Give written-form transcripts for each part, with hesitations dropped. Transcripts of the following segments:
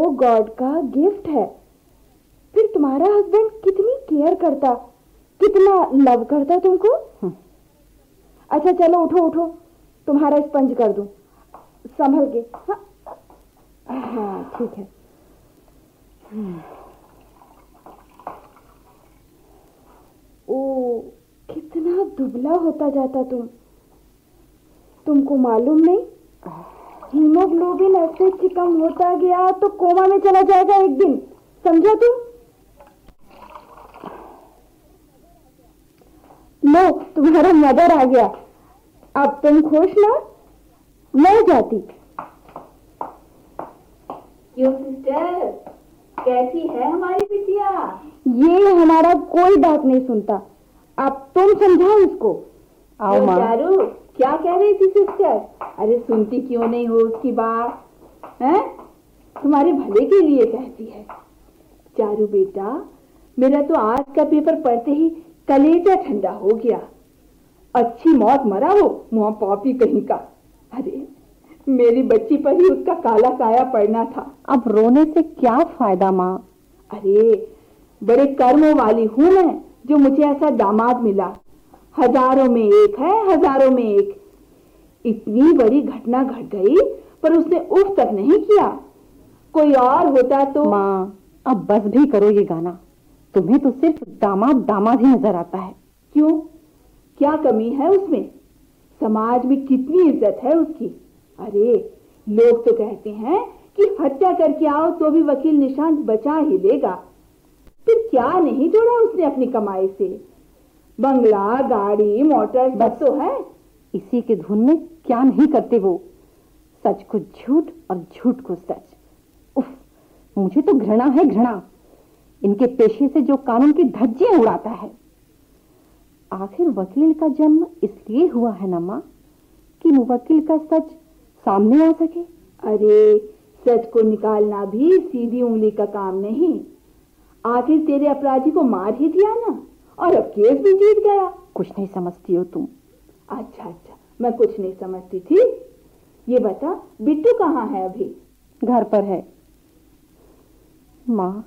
तो गॉड का गिफ्ट है। फिर तुम्हारा हस्बैंड कितनी केयर करता, कितना लव करता तुमको। अच्छा चलो उठो उठो, तुम्हारा स्पंज कर दूं, संभल के। हाँ ठीक है। ओ कितना दुबला होता जाता तुमको मालूम नहीं? हीमोग्लोबिन ऐसे कम होता गया तो कोमा में चला जाएगा एक दिन, समझा तुम? लो तुम्हारा मदर आ गया। अब तुम खुश ना? मैं जाती। क्यों सिस्टर, कैसी है हमारी बिटिया? ये हमारा कोई बात नहीं सुनता, अब तुम समझाओ इसको। आओ माँ। चारू क्या कह रही थी सिस्टर? अरे सुनती क्यों नहीं हो उसकी बात? हैं? तुम्हारे भले के लिए कहती है। चारू बेटा, मेरा तो आज का पेपर पढ़ते ही कलेजा ठंडा हो गया। अच्छी मौत मरा हो मुआ पापी कहीं का। अरे मेरी बच्ची पर ही उसका काला काया पड़ना था। अब रोने से क्या फायदा माँ? अरे बड़े कर्मों वाली हूं मैं जो मुझे ऐसा दामाद मिला। हजारों में एक है, हजारों में एक। इतनी बड़ी घटना घट गई पर उसने उफ तक नहीं किया। कोई और होता तो। माँ अब बस भी करो ये गाना, तुम्हें तो सिर्फ दामाद दामाद ही नजर आता है। क्यों, क्या कमी है उसमें? समाज में कितनी इज्जत है उसकी। अरे लोग तो कहते हैं कि हत्या करके आओ तो भी वकील निशांत बचा ही लेगा। फिर क्या नहीं जोड़ा उसने अपनी कमाई से? बंगला, गाड़ी, मोटर बस तो है। इसी के धुन में क्या नहीं करते वो, सच को झूठ और झूठ को सच। उफ, मुझे तो घृणा है, घृणा इनके पेशे से जो कानून की धज्जियां उड़ाता है। आखिर वकील का जन्म इसलिए हुआ है ना माँ कि मुवक्किल का सच सामने आ सके। अरे सच को निकालना भी सीधी उंगली का काम नहीं। आखिर तेरे अपराधी को मार ही दिया ना, और अब केस भी जीत गया। कुछ नहीं समझती हो तुम। अच्छा अच्छा, मैं कुछ नहीं समझती थी। ये बता बिट्टू कहाँ है अभी? घर पर है। माँ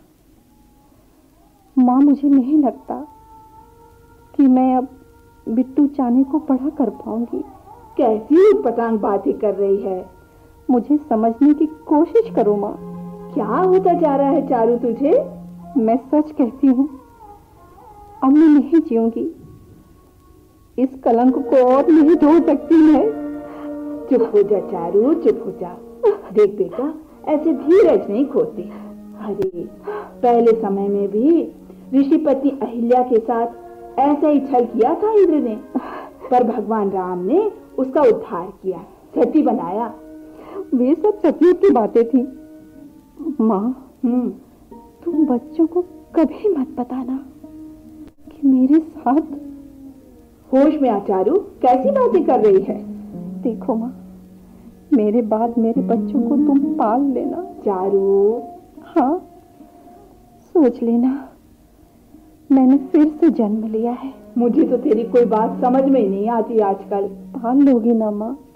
मुझे नहीं लगता कि मैं अब बिट्टू चाने को पढ़ा कर पाऊंगी। कैसी उटपटांग बातें कर रही है? मुझे समझने की कोशिश करो माँ। क्या होता जा रहा है चारू तुझे? मैं सच कहती हूँ, अब मैं नहीं जीऊंगी। इस कलंक को और नहीं धो सकती मैं। चुप हो जा चारू, चुप हो जा। देख बेटा, ऐसे धीरज नहीं खोती। अरे पहले समय में भी ऋषि पत्नी अहिल्या के साथ ऐसा ही छल किया था इंद्र ने, पर भगवान राम ने उसका उद्धार किया, सती बनाया। वे सब सतियों की बातें थी माँ। तुम बच्चों को कभी मत बताना कि मेरे साथ। होश में आ चारू, कैसी बातें कर रही है? देखो माँ, मेरे बाद मेरे बच्चों को तुम पाल लेना। चारू। हाँ, सोच लेना मैंने फिर से जन्म लिया है। मुझे तो तेरी कोई बात समझ में नहीं आती आजकल। पाल लोगी ना माँ?